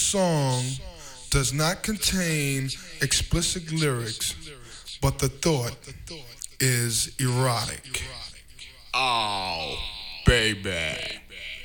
song does not contain explicit lyrics, but the thought is erotic. Oh, baby.